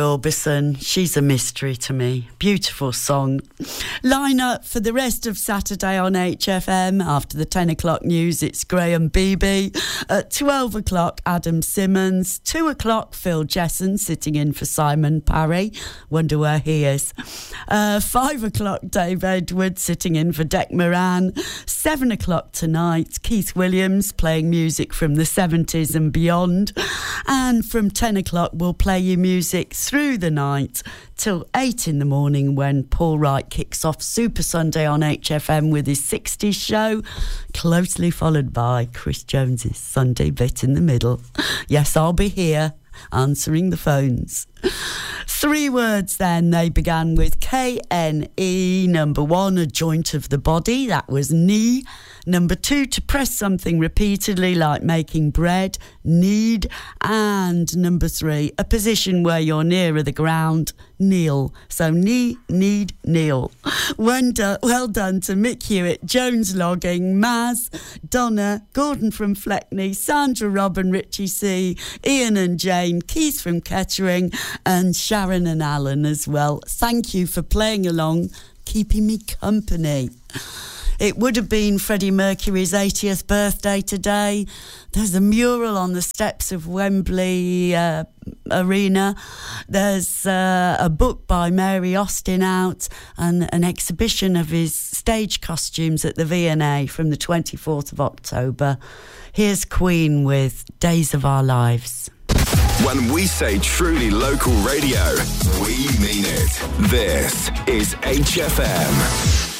Orbison. She's a mystery to me. Beautiful song. Line up for the rest of Saturday on HFM. After the 10 o'clock news, it's Graham Beebe. At 12 o'clock, Adam Simmons. 2 o'clock, Phil Jesson sitting in for Simon Parry. Wonder where he is. 5 o'clock, Dave Edwards sitting in for Dec Moran. 7 o'clock tonight, Keith Williams playing music from the 70s and beyond. And from 10 o'clock, we'll play you music through the night till 8 in the morning when Paul Wright kicks off Super Sunday on HFM with his 60s show, closely followed by Chris Jones's Sunday bit in the middle. Yes, I'll be here answering the phones. 3 words then. They began with KNE. Number 1, a joint of the body. That was knee. Number 2, to press something repeatedly like making bread. Need. And number 3, a position where you're nearer the ground. Kneel. So knee, need, kneel. Well done to Mick Hewitt, Jones Logging, Maz, Donna, Gordon from Fleckney, Sandra, Robin, Richie C, Ian and Jane, Keith from Kettering, and Sharon and Alan as well. Thank you for playing along, keeping me company. It would have been Freddie Mercury's 80th birthday today. There's a mural on the steps of Wembley Arena. There's a book by Mary Austin out and an exhibition of his stage costumes at the V&A from the 24th of October. Here's Queen with Days of Our Lives. When we say truly local radio, we mean it. This is HFM.